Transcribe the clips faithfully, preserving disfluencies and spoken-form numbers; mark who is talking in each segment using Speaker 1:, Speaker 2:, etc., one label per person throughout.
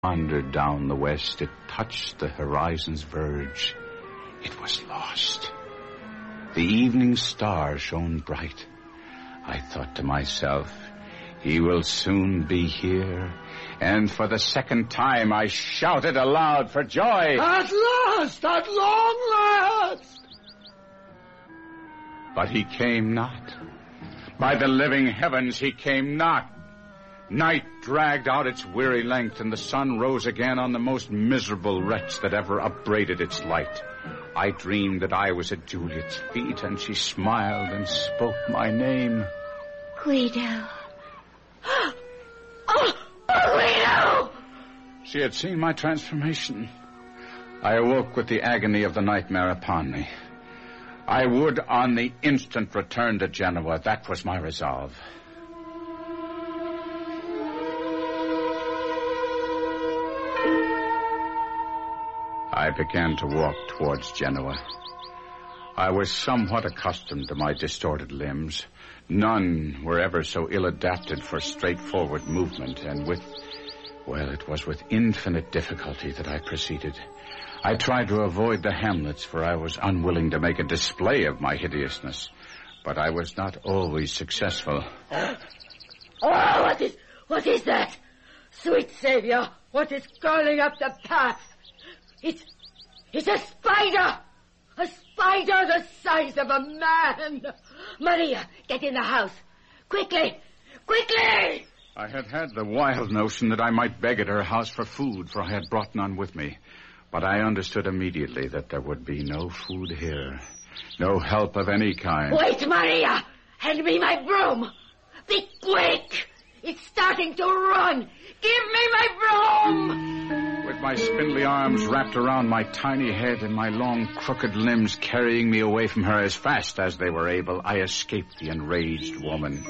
Speaker 1: wandered down the west, it touched the horizon's verge. It was lost. The evening star shone bright. I thought to myself, he will soon be here. And for the second time I shouted aloud for joy.
Speaker 2: At last! At long last!
Speaker 1: But he came not. By the living heavens, he came not. Night dragged out its weary length, and the sun rose again on the most miserable wretch that ever upbraided its light. I dreamed that I was at Juliet's feet, and she smiled and spoke my name.
Speaker 3: Guido. Oh, Guido!
Speaker 1: She had seen my transformation. I awoke with the agony of the nightmare upon me. I would on the instant return to Genoa. That was my resolve. I began to walk towards Genoa. I was somewhat accustomed to my distorted limbs. None were ever so ill-adapted for straightforward movement, and with, well, it was with infinite difficulty that I proceeded. I tried to avoid the hamlets, for I was unwilling to make a display of my hideousness, but I was not always successful.
Speaker 2: Uh, oh, what is, what is that? Sweet Savior, what is crawling up the path? It's, it's a spider! A spider the size of a man! Maria, get in the house. Quickly! Quickly!
Speaker 1: I had had the wild notion that I might beg at her house for food, for I had brought none with me. But I understood immediately that there would be no food here. No help of any kind.
Speaker 2: Wait, Maria! Hand me my broom! Be quick! It's starting to run! Give me my broom!
Speaker 1: With my spindly arms wrapped around my tiny head and my long crooked limbs carrying me away from her as fast as they were able, I escaped the enraged woman.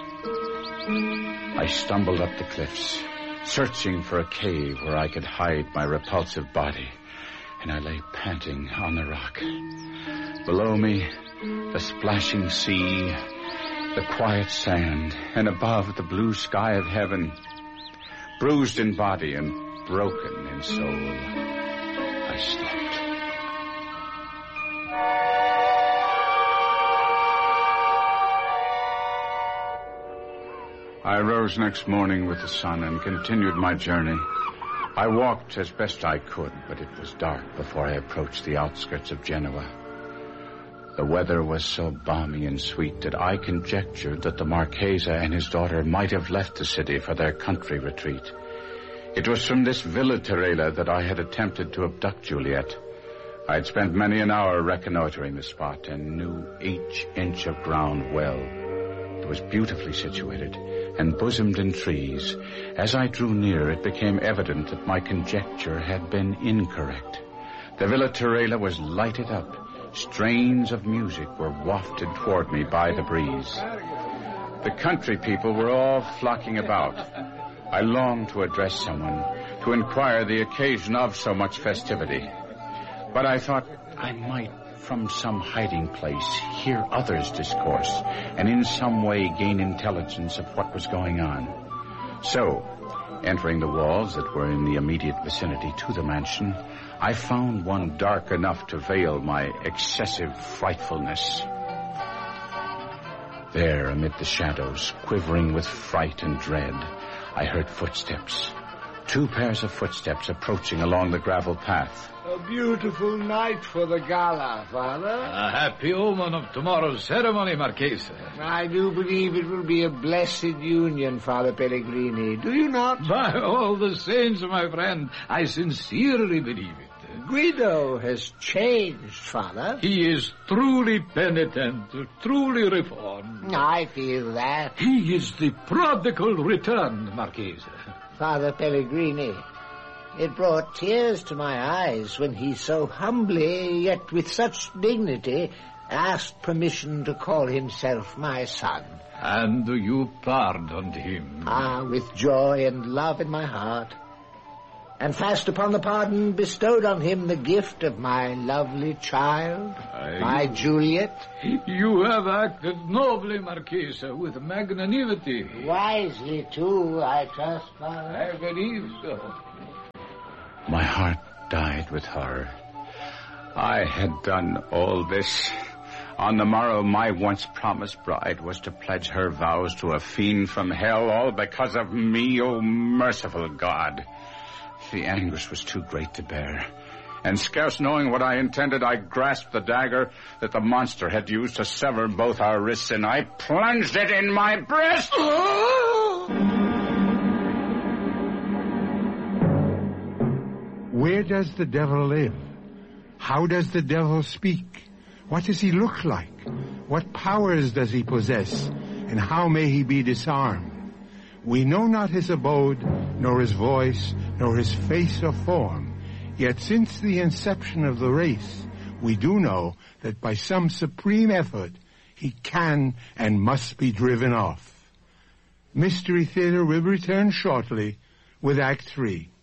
Speaker 1: I stumbled up the cliffs, searching for a cave where I could hide my repulsive body, and I lay panting on the rock. Below me, the splashing sea, the quiet sand, and above, the blue sky of heaven. Bruised in body and broken in soul, I slept. I rose next morning with the sun and continued my journey. I walked as best I could, but it was dark before I approached the outskirts of Genoa. The weather was so balmy and sweet that I conjectured that the Marchese and his daughter might have left the city for their country retreat. It was from this Villa Terela that I had attempted to abduct Juliet. I had spent many an hour reconnoitering the spot and knew each inch of ground well. It was beautifully situated and bosomed in trees. As I drew near, it became evident that my conjecture had been incorrect. The Villa Terela was lighted up. Strains of music were wafted toward me by the breeze. The country people were all flocking about. I longed to address someone, to inquire the occasion of so much festivity. But I thought I might, from some hiding place, hear others discourse, and in some way gain intelligence of what was going on. So, entering the walls that were in the immediate vicinity to the mansion, I found one dark enough to veil my excessive frightfulness. There, amid the shadows, quivering with fright and dread, I heard footsteps. Two pairs of footsteps approaching along the gravel path.
Speaker 4: A beautiful night for the gala, Father.
Speaker 5: A happy omen of tomorrow's ceremony, Marchese.
Speaker 4: I do believe it will be a blessed union, Father Pellegrini. Do you not?
Speaker 5: By all the saints, my friend, I sincerely believe it.
Speaker 4: Guido has changed, Father.
Speaker 5: He is truly penitent, truly reformed.
Speaker 4: I feel that.
Speaker 5: He is the prodigal returned, Marchese.
Speaker 4: Father Pellegrini, it brought tears to my eyes when he so humbly, yet with such dignity, asked permission to call himself my son.
Speaker 5: And you pardoned him?
Speaker 4: Ah, with joy and love in my heart. And fast upon the pardon bestowed on him the gift of my lovely child, I... my Juliet.
Speaker 5: You have acted nobly, Marchese, with magnanimity.
Speaker 4: Wisely, too, I trust, Father.
Speaker 5: I believe so.
Speaker 1: My heart died with horror. I had done all this. On the morrow, my once promised bride was to pledge her vows to a fiend from hell, all because of me, O merciful God. The anguish was too great to bear, and scarce knowing what I intended, I grasped the dagger that the monster had used to sever both our wrists, and I plunged it in my breast.
Speaker 6: Where does the devil live? How does the devil speak? What does he look like? What powers does he possess? And how may he be disarmed? We know not his abode, nor his voice, nor his face or form. Yet since the inception of the race, we do know that by some supreme effort, he can and must be driven off. Mystery Theater will return shortly with Act Three.